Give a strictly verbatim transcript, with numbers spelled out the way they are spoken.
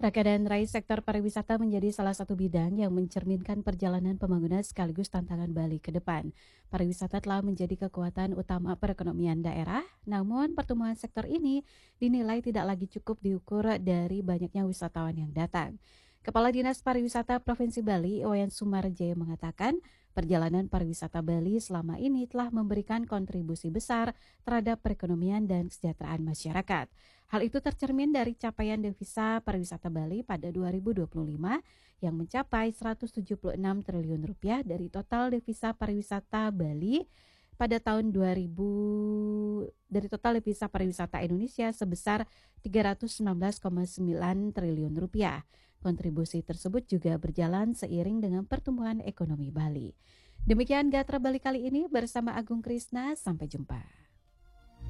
Raka dan raih sektor pariwisata menjadi salah satu bidang yang mencerminkan perjalanan pembangunan sekaligus tantangan Bali ke depan. Pariwisata telah menjadi kekuatan utama perekonomian daerah, namun pertumbuhan sektor ini dinilai tidak lagi cukup diukur dari banyaknya wisatawan yang datang. Kepala Dinas Pariwisata Provinsi Bali, Wayan Sumarjaya mengatakan, perjalanan pariwisata Bali selama ini telah memberikan kontribusi besar terhadap perekonomian dan kesejahteraan masyarakat. Hal itu tercermin dari capaian devisa pariwisata Bali pada dua ribu dua puluh lima yang mencapai seratus tujuh puluh enam triliun rupiah dari total devisa pariwisata Bali pada tahun dua ribu dari total devisa pariwisata Indonesia sebesar tiga ratus sembilan belas koma sembilan triliun rupiah. Kontribusi tersebut juga berjalan seiring dengan pertumbuhan ekonomi Bali. Demikian Gatra Bali kali ini bersama Agung Krisna, sampai jumpa.